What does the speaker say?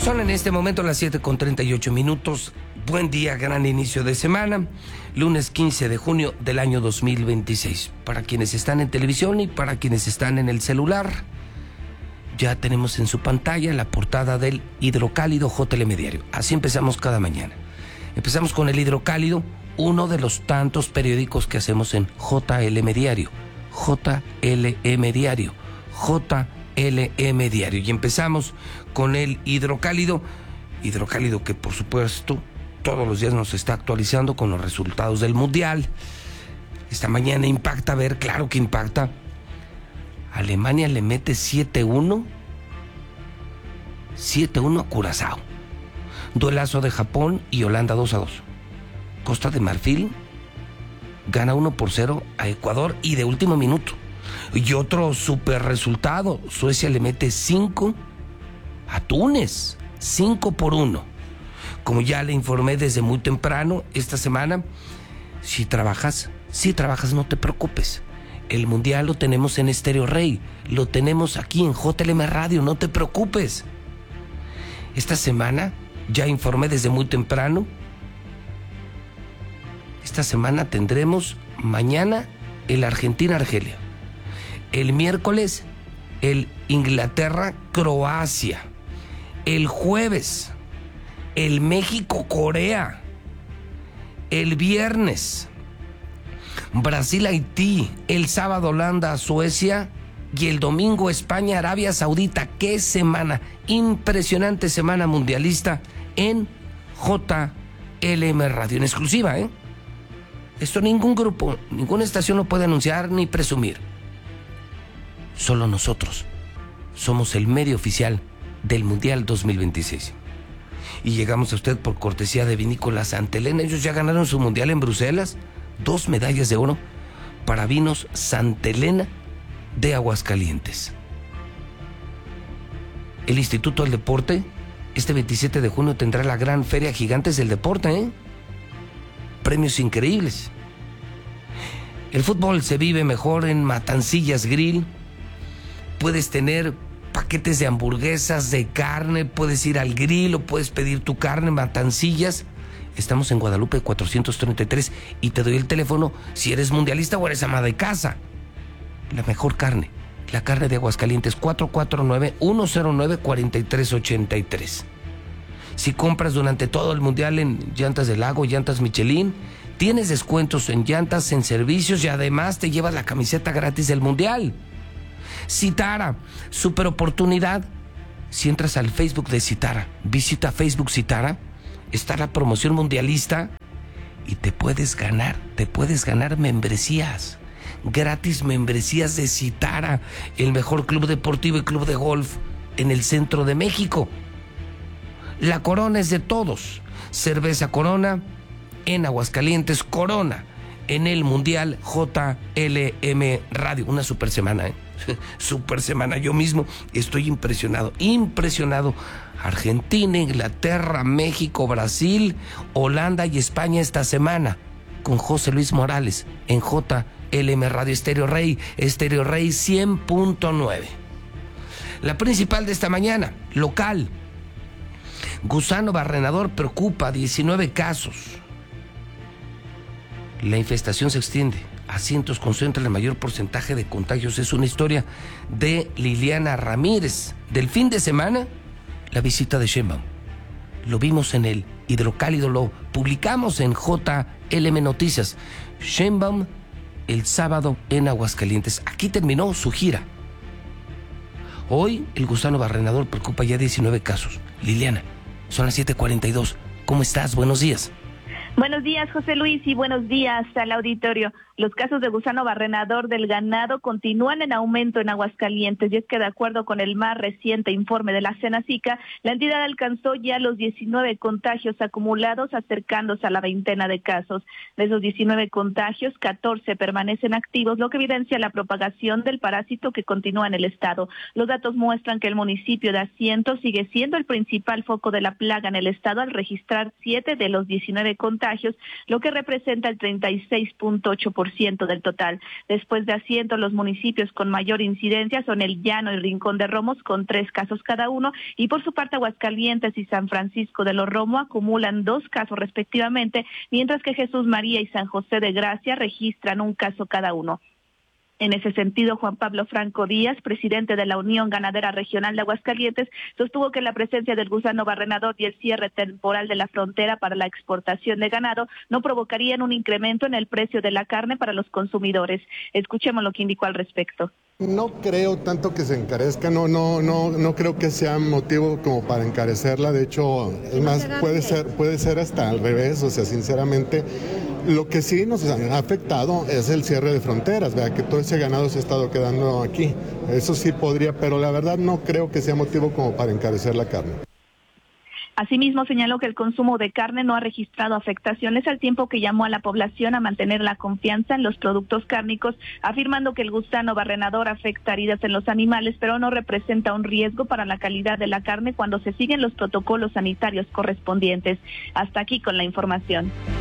Son en este momento las 7:38. Buen día, gran inicio de semana. Lunes 15 de junio del año 2026. Para quienes están en televisión y para quienes están en el celular, ya tenemos en su pantalla la portada del Hidrocálido JLM Diario. Así empezamos cada mañana. Empezamos con el Hidrocálido, uno de los tantos periódicos que hacemos en JLM Diario. JLM Diario. JLM Diario. Y empezamos con el Hidrocálido que por supuesto todos los días nos está actualizando con los resultados del Mundial. Esta mañana impacta ver, claro que impacta. Alemania le mete 7-1 a Curazao. Duelazo de Japón y Holanda 2-2. Costa de Marfil gana 1-0 a Ecuador y de último minuto. Y otro super resultado, Suecia le mete 5 a Túnez, 5-1. Como ya le informé desde muy temprano esta semana, si trabajas, no te preocupes. El Mundial lo tenemos en Estéreo Rey, lo tenemos aquí en JLM Radio, no te preocupes. Esta semana, ya informé desde muy temprano, esta semana tendremos mañana el Argentina-Argelia. El miércoles, el Inglaterra-Croacia. El jueves, el México-Corea. El viernes, Brasil-Haití. El sábado, Holanda-Suecia. Y el domingo, España-Arabia Saudita. ¡Qué semana! Impresionante semana mundialista en JLM Radio. En exclusiva, ¿eh? Esto ningún grupo, ninguna estación lo puede anunciar ni presumir. Solo nosotros somos el medio oficial del Mundial 2026. Y llegamos a usted por cortesía de Vinícola Santa Elena. Ellos ya ganaron su Mundial en Bruselas. 2 medallas de oro para vinos Santa Elena de Aguascalientes. El Instituto del Deporte, este 27 de junio tendrá la gran Feria Gigantes del Deporte, ¿eh? Premios increíbles. El fútbol se vive mejor en Matancillas Grill. Puedes tener paquetes de hamburguesas, de carne, puedes ir al grill o puedes pedir tu carne, Matancillas. Estamos en Guadalupe 433 y te doy el teléfono si eres mundialista o eres ama de casa. La mejor carne, la carne de Aguascalientes, 449-109-4383. Si compras durante todo el Mundial en Llantas del Lago, Llantas Michelin, tienes descuentos en llantas, en servicios y además te llevas la camiseta gratis del Mundial. Citara, super oportunidad. Si entras al Facebook de Citara, visita Facebook Citara, está la promoción mundialista y te puedes ganar membresías, gratis membresías de Citara, el mejor club deportivo y club de golf en el centro de México. La Corona es de todos. Cerveza Corona en Aguascalientes, Corona en el Mundial JLM Radio. Una super semana, ¿eh? Super semana. Yo mismo estoy impresionado. Argentina, Inglaterra, México, Brasil, Holanda y España esta semana con José Luis Morales en JLM Radio Estéreo Rey 100.9. La principal de esta mañana, local. Gusano barrenador preocupa, 19 casos. La infestación se extiende. Asientos concentran el mayor porcentaje de contagios. Es una historia de Liliana Ramírez. Del fin de semana, la visita de Sheinbaum. Lo vimos en el Hidrocálido, lo publicamos en JLM Noticias. Sheinbaum el sábado en Aguascalientes. Aquí terminó su gira. Hoy el gusano barrenador preocupa, ya 19 casos. Liliana, son las 7:42. ¿Cómo estás? Buenos días. Buenos días, José Luis, y buenos días al auditorio. Los casos de gusano barrenador del ganado continúan en aumento en Aguascalientes, y es que de acuerdo con el más reciente informe de la Senacica, la entidad alcanzó ya los 19 contagios acumulados, acercándose a la veintena de casos. De esos 19 contagios, 14 permanecen activos, lo que evidencia la propagación del parásito que continúa en el estado. Los datos muestran que el municipio de Asientos sigue siendo el principal foco de la plaga en el estado al registrar 7 de los 19 contagios contagios, lo que representa el 36.8% del total. Después de asiento, los municipios con mayor incidencia son El Llano y Rincón de Romos, con 3 casos cada uno, y por su parte Aguascalientes y San Francisco de los Romo acumulan 2 casos respectivamente, mientras que Jesús María y San José de Gracia registran 1 caso cada uno. En ese sentido, Juan Pablo Franco Díaz, presidente de la Unión Ganadera Regional de Aguascalientes, sostuvo que la presencia del gusano barrenador y el cierre temporal de la frontera para la exportación de ganado no provocarían un incremento en el precio de la carne para los consumidores. Escuchemos lo que indicó al respecto. No creo tanto que se encarezca, no creo que sea motivo como para encarecerla. De hecho, es más, puede ser hasta al revés. O sea, sinceramente, lo que sí nos ha afectado es el cierre de fronteras, ¿verdad? Que todo ese ganado se ha estado quedando aquí. Eso sí podría, pero la verdad no creo que sea motivo como para encarecer la carne. Asimismo, señaló que el consumo de carne no ha registrado afectaciones, al tiempo que llamó a la población a mantener la confianza en los productos cárnicos, afirmando que el gusano barrenador afecta heridas en los animales, pero no representa un riesgo para la calidad de la carne cuando se siguen los protocolos sanitarios correspondientes. Hasta aquí con la información.